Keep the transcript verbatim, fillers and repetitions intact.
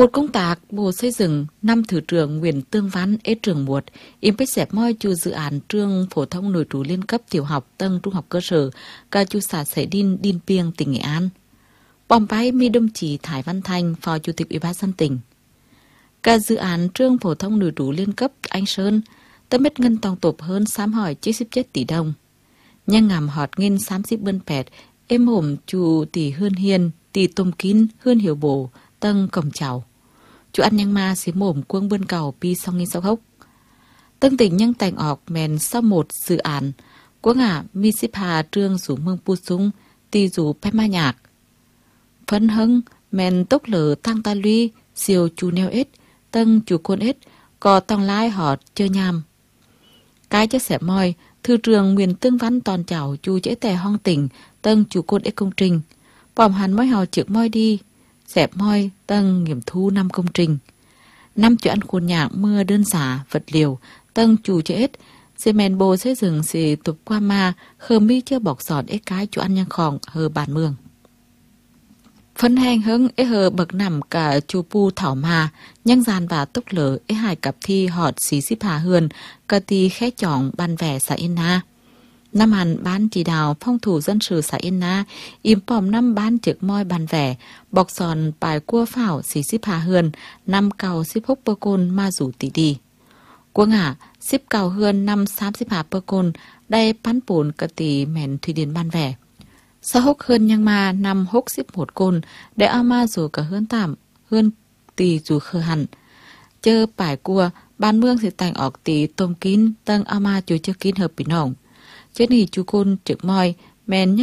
Một công tác Bộ Xây dựng năm Thứ trưởng Nguyễn Tương Văn ế trường muột im bích xẹp moi chu dự án trường phổ thông nội trú liên cấp tiểu học tầng trung học cơ sở cả chu xã Sải Đin Đin Piêng tỉnh Nghệ An. Bòm bay mi đồng chí Thái Văn Thành phó chủ tịch Ủy ban nhân dân tỉnh. Cả dự án trường phổ thông nội trú liên cấp Anh Sơn tâm mất ngân tòng tộp hơn sám hỏi chín mươi bảy tỷ đồng. Nhưng ngàm họt nghìn sám xíp bơn pẹt êm hổm chu tỷ hơn hiền tỷ tôm kín hơn hiểu bổ tầng cổng chào. Chú ăn nhang ma xí mồm quân bươn cầu pi song nghìn sau hốc. Tân tỉnh nhân tành ọc mèn sau một dự án quốc ngả mi xíp hà trương rủ mương pu sung tì rủ phép ma nhạc. Phấn hưng mèn tốc lở tăng ta luy siêu chú neo ết tân chú côn ết có tòng lai họ chơi nhàm. Cái chất xẻ môi thư trường Nguyễn Tương Văn toàn chảo chú chế tè hong tỉnh tân chú côn ết công trình. Bòm hẳn môi hò trực môi đi. Xẹp môi tân nghiệm thu năm công trình. Năm chỗ ăn khuôn nhạc mưa đơn xả vật liều tân chủ chế ết. Xe mèn Bộ Xây dựng xì tục qua ma khờ mi chưa bọc sọt ế cái chỗ ăn nhang khỏng hờ bản mương. Phân hành hứng ế hờ bậc nằm cả chú pu thảo mà nhân gian và tốc lở ế hai cặp thi họt xí xíp hà hườn cả tì khé chỏng ban vẻ xã Yên Na. Năm hẳn ban chỉ đạo phong thủ dân sự xã Yên Na im pòm năm ban trực môi bàn vẻ bọc sòn bài cua phảo xí xíp hà hườn năm cầu xíp hốc bơ côn ma rủ tỷ đi. Cua ngả xíp cầu hườn năm xám xíp hà bơ côn đây bán bồn cả tỷ mẹn thủy điển ban vẻ. Sau hốc hơn nhang ma năm hốc xíp một côn để ao ma rủ cả hươn tạm hươn tỷ rủ khờ hẳn. Chơ bài cua ban mương thì tành ọc tỷ tôm kín tân ao ma chú chơ kín hợp bí nồng. Chết nì chú côn trực môi, men